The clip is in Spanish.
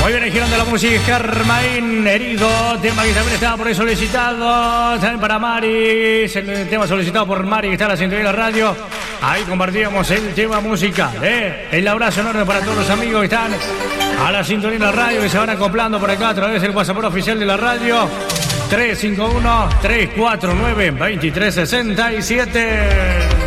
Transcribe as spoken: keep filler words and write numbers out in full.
Hoy viene girando la música Germain Herido, tema que también estaba por ahí solicitado, también para Mari, el tema solicitado por Mari que está en la sintonía de la radio. Ahí compartíamos el tema musical, ¿eh? El abrazo enorme para todos los amigos que están a la sintonía de la radio, que se van acoplando por acá a través del WhatsApp oficial de la radio. tres cinco uno, tres cuatro nueve, dos tres seis siete.